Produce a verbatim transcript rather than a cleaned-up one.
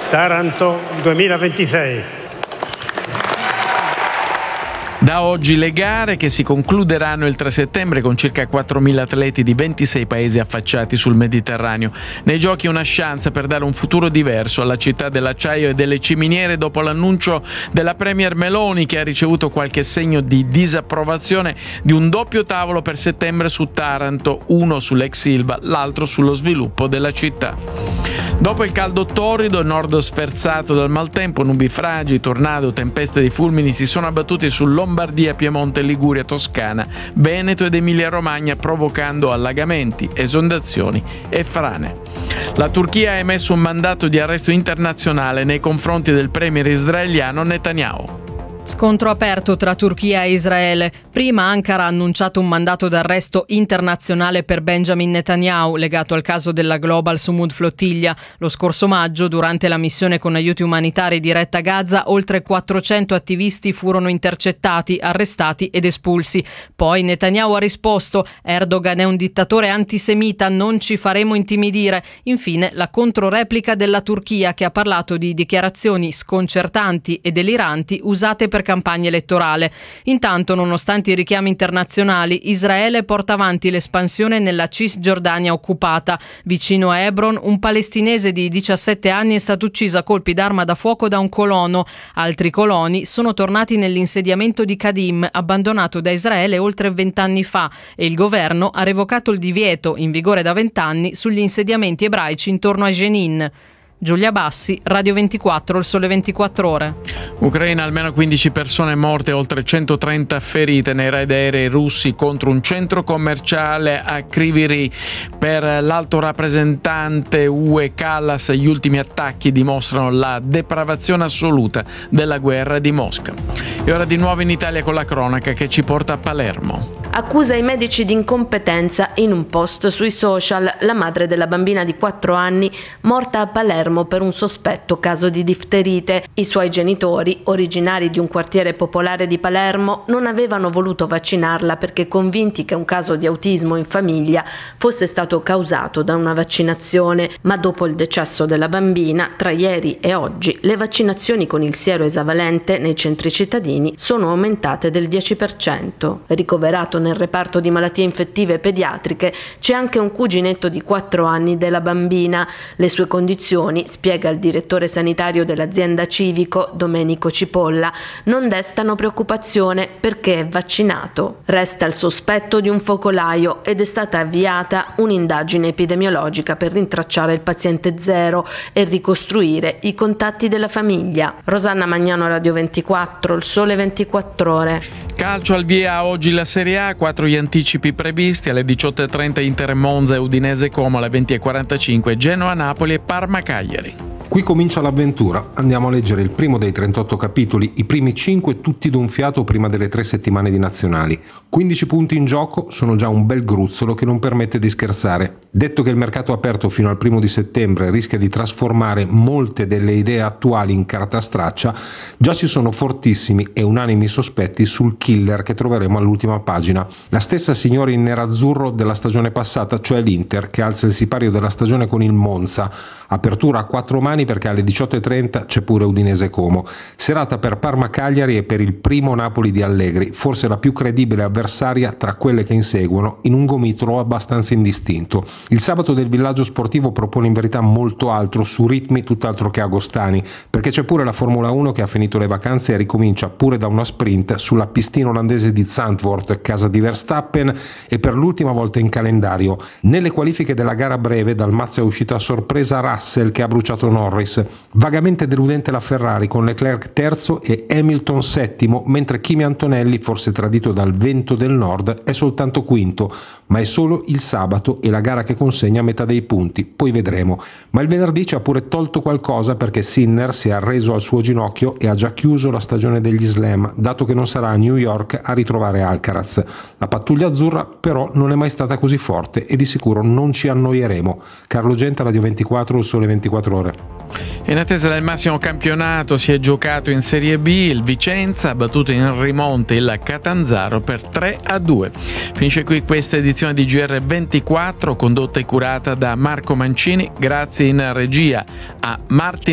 Taranto duemilaventisei. Da oggi le gare che si concluderanno il tre settembre con circa quattromila atleti di ventisei paesi affacciati sul Mediterraneo. Nei giochi una chance per dare un futuro diverso alla città dell'acciaio e delle ciminiere dopo l'annuncio della premier Meloni, che ha ricevuto qualche segno di disapprovazione, di un doppio tavolo per settembre su Taranto, uno sull'ex Ilva, l'altro sullo sviluppo della città. Dopo il caldo torrido, il nord sferzato dal maltempo, nubifragi, tornado, tempeste di fulmini si sono abbattuti su Lombardia, Piemonte, Liguria, Toscana, Veneto ed Emilia-Romagna, provocando allagamenti, esondazioni e frane. La Turchia ha emesso un mandato di arresto internazionale nei confronti del premier israeliano Netanyahu. Scontro aperto tra Turchia e Israele. Prima Ankara ha annunciato un mandato d'arresto internazionale per Benjamin Netanyahu, legato al caso della Global Sumud Flottiglia. Lo scorso maggio, durante la missione con aiuti umanitari diretta a Gaza, oltre quattrocento attivisti furono intercettati, arrestati ed espulsi. Poi Netanyahu ha risposto: Erdogan è un dittatore antisemita, non ci faremo intimidire. Infine la controreplica della Turchia, che ha parlato di dichiarazioni sconcertanti e deliranti usate per campagna elettorale. Intanto, nonostante i richiami internazionali, Israele porta avanti l'espansione nella Cisgiordania occupata. Vicino a Hebron, un palestinese di diciassette anni è stato ucciso a colpi d'arma da fuoco da un colono. Altri coloni sono tornati nell'insediamento di Kadim, abbandonato da Israele oltre vent'anni fa, e il governo ha revocato il divieto, in vigore da vent'anni, sugli insediamenti ebraici intorno a Jenin. Giulia Bassi, Radio ventiquattro, Il Sole ventiquattro Ore. Ucraina, almeno quindici persone morte e oltre centotrenta ferite nei raid aerei russi contro un centro commerciale a Kryvyi Rih. Per l'alto rappresentante U E Kallas, gli ultimi attacchi dimostrano la depravazione assoluta della guerra di Mosca. E ora di nuovo in Italia con la cronaca che ci porta a Palermo. Accusa i medici di incompetenza in un post sui social la madre della bambina di quattro anni morta a Palermo per un sospetto caso di difterite. I suoi genitori, originari di un quartiere popolare di Palermo, non avevano voluto vaccinarla perché convinti che un caso di autismo in famiglia fosse stato causato da una vaccinazione, ma dopo il decesso della bambina, tra ieri e oggi, le vaccinazioni con il siero esavalente nei centri cittadini sono aumentate del dieci per cento. Ricoverato nel reparto di malattie infettive pediatriche c'è anche un cuginetto di quattro anni della bambina. Le sue condizioni, spiega il direttore sanitario dell'azienda Civico, Domenico Cipolla, non destano preoccupazione perché è vaccinato. Resta il sospetto di un focolaio ed è stata avviata un'indagine epidemiologica per rintracciare il paziente zero e ricostruire i contatti della famiglia. Rosanna Magnano, Radio ventiquattro, Il Sole ventiquattro Ore. Calcio al via oggi la Serie A, quattro gli anticipi previsti: alle diciotto e trenta Inter Monza e Udinese Como, alle venti e quarantacinque Genoa Napoli e Parma Cagliari. Qui comincia l'avventura. Andiamo a leggere il primo dei trentotto capitoli, i primi cinque tutti d'un fiato prima delle tre settimane di nazionali. quindici punti in gioco sono già un bel gruzzolo che non permette di scherzare. Detto che il mercato aperto fino al primo di settembre rischia di trasformare molte delle idee attuali in carta straccia, già ci sono fortissimi e unanimi sospetti sul killer che troveremo all'ultima pagina. La stessa signora in nerazzurro della stagione passata, cioè l'Inter, che alza il sipario della stagione con il Monza. Apertura a quattro mani perché alle diciotto e trenta c'è pure Udinese Como. Serata per Parma Cagliari e per il primo Napoli di Allegri, forse la più credibile avversaria tra quelle che inseguono, in un gomitolo abbastanza indistinto. Il sabato del Villaggio Sportivo propone in verità molto altro, su ritmi tutt'altro che agostani, perché c'è pure la Formula uno che ha finito le vacanze e ricomincia pure da una sprint sulla pistina olandese di Zandvoort, casa di Verstappen, e per l'ultima volta in calendario. Nelle qualifiche della gara breve dal mazzo è uscita a sorpresa Russell, che ha bruciato Norris. Vagamente deludente la Ferrari con Leclerc terzo e Hamilton settimo, mentre Kimi Antonelli, forse tradito dal vento del nord, è soltanto quinto, ma è solo il sabato e la gara che consegna metà dei punti, poi vedremo. Ma il venerdì ci ha pure tolto qualcosa, perché Sinner si è arreso al suo ginocchio e ha già chiuso la stagione degli slam, dato che non sarà a New York a ritrovare Alcaraz. La pattuglia azzurra però non è mai stata così forte e di sicuro non ci annoieremo. Carlo Genta, Radio ventiquattro, Il Sole ventiquattro Ore. In attesa del massimo campionato si è giocato in Serie B, il Vicenza ha battuto in rimonte il Catanzaro per tre a due. Finisce qui questa edizione di G R ventiquattro, condotta e curata da Marco Mancini, grazie in regia a Martin